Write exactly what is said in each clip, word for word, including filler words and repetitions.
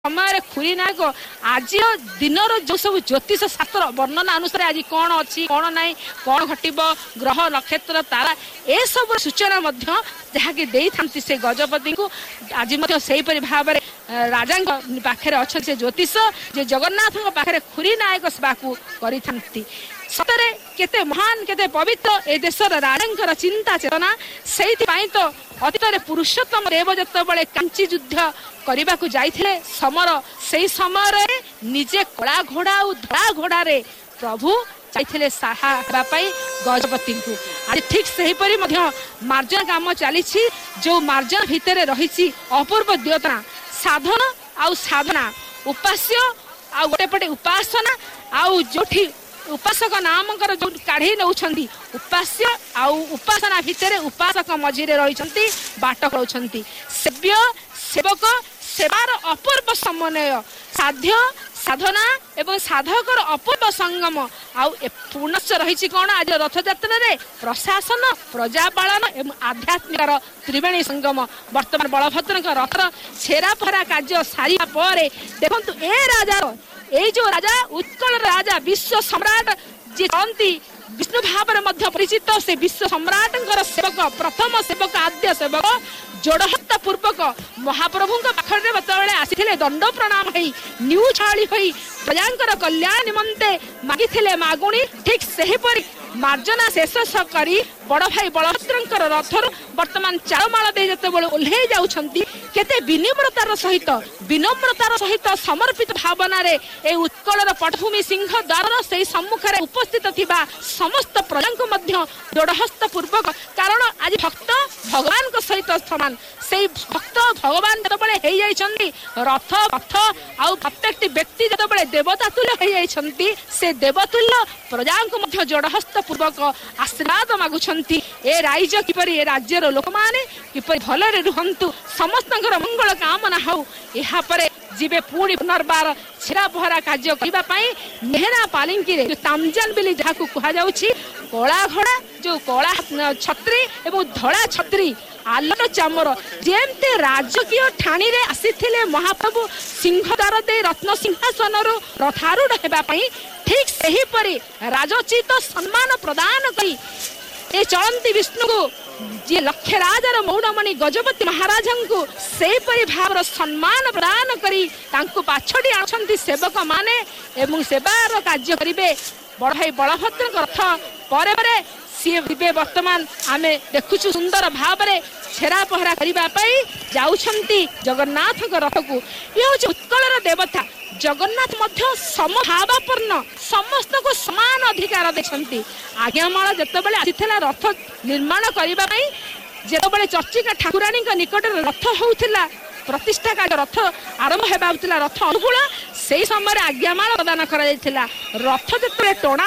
समय खुरी नायक आज दिन जो सब ज्योतिष शास्त्र वर्णना अनुसार आज कौन अच्छी कौन ना कौन घटब ग्रह नक्षत्र तारा ए सब सूचना जहाँकि से गजपति को आज भाव में राजा पाखे अच्छा से ज्योतिष जे जगन्नाथ पाखे खुरी नायक सेवा कर सतरे केते महान केते पवित्र ए देशर राजा चिंता चेतना से तो अतीत पुरुषोत्तम देव जत बड़े कांची युद्ध करने को जाइथिले समर से समय निजे कला घोड़ा और धड़ा घोड़ा रे प्रभु जाइथिले साहा हेबाई गजपति को आज ठीक से मार्जन काम चली जो मार्जन भितर रही अपूर्व द्योतना साधन आउ साधना उपास्य आ गोटे पटे उपासना आउ जोठी उपासक नामकर जो काढ़ी नौछंती उपास्य आउ उपासना भितर उपासक मझिरे रही बाट कौछंती सेव्य सेवक सेवार अपूर्व समन्वय साध्य साधना एवं साधकर अपूर्व संगम आउ पुनश्च रही कौन आज रथ यात्रा रे प्रशासन प्रजापालन एवं आध्यात्मिक त्रिवेणी संगम वर्तमान बलभद्र रथर छेरा पहरा कार्य सारिया पर देखंतु ए राजा ए जो राजा उत्कल राजा विश्व सम्राट जी चलती विष्णु भाव में परिचित से विश्व सम्राट सेवक प्रथम सेवक आद्य सेवक जोड़हत्ता पूर्वक महाप्रभु पाखे आसी दंड प्रणाम होई न्यू छाड़ी होई प्रजा कल्याण निमंते मागिथिले मागुणी ठीक सेहीपरि मार्जना शेष करी बड़ भाई बलभद्र रथर वर्तमान चारमाल दे जितेबाला ओह्लै जाउछंती केते विनम्रतार सहित विनम्रतार सहित समर्पित भावना रे ए उत्कलर पटभूमि सिंह द्वार से सम्मुखें उपस्थित थिबा समस्त प्रजा को मध्य जोड़हस्त पूर्वक कारण आज भक्त भगवान को सहित समान से भक्त भगवान जो रथ पथ आउ प्रत्येक व्यक्ति जो देवता तुल्य हो से देवतुल्य प्रजा को मध्य जोड़हस्त पूर्वक आशीर्वाद मागुछंती ए राज्य किपरि ए राज्यर लोक माने किपरि भलरे रुहंतु समस्त मंगल कामना हो यहाँ पर जीवे पुणी पुनर्बार छेरा पहरा कार्य करने मेहना पालिंकी रे तामजान बिली जहाँ को कहा जाउछि कला घोड़ा जो कला छत्री एवं धड़ा छत्री आलोक चामर जेमते राजकीय ठाणी रे आसीथिले महाप्रभु सिंहद्वार दे रत्न सिंहासन रथारूढ़ हेबापई ठीक सही परि राजोचित सम्मान प्रदान करी ए चलंती विष्णु को जे लक्ष्य राजार मौड़मणि गजपति महाराज को से परि भाव सम्मान प्रदान करी तांको पाछड़ी आछंती सेवक माने एवं सेवार कार्य करिवे बड़ भाई बलभद्र रथ परे परे सी वर्तमान आम देखुचु सुंदर भाव में छेरा पहरा करने जाउछंती जगन्नाथ रथ को ये हूँ उत्कलर देवता जगन्नाथ मध्य समभावापूर्ण समस्त को समान अधिकार देखते आज्ञामाल जितेबाला आसीला रथ निर्माण करने जितेबाला चर्चिका ठाकुराणी निकट रथ होउथिला प्रतिष्ठा कार्य रथ आरंभ होगा रथ अनुकूल से समय आज्ञामाल प्रदान कर रथ जिते टणा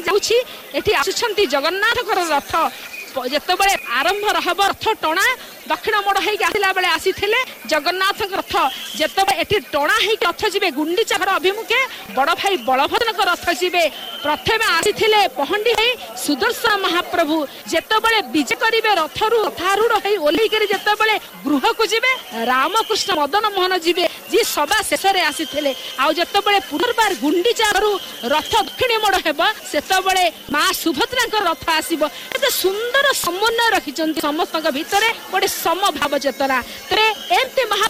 होती आसुंच जगन्नाथ रथ जितेबाला आरंभ रहा रथ टणा दक्षिण मोड़ होला बेले आसी जगन्नाथ रथ जिते टणा हो रथ जी गुंडीचा घर अभिमुखे बड़ भाई बलभद्र रथ जी प्रथम आसी पहंडी सुदर्शन महाप्रभु जितेबाला विजे करेंगे रथरू रथारूढ़ हो ओह्लैकर जितेबाला गृह को जी रामकृष्ण मदन मोहन जी जी सभा शेष आसी आतेबाला पुनर्बार गुंडीचा घर रथ दक्षिणी मोड़ होते माँ सुभद्रा रथ आसो सुंदर समन्वय रखिंट समस्त भितर गोटे समभाव चेतना तेरे एमती महा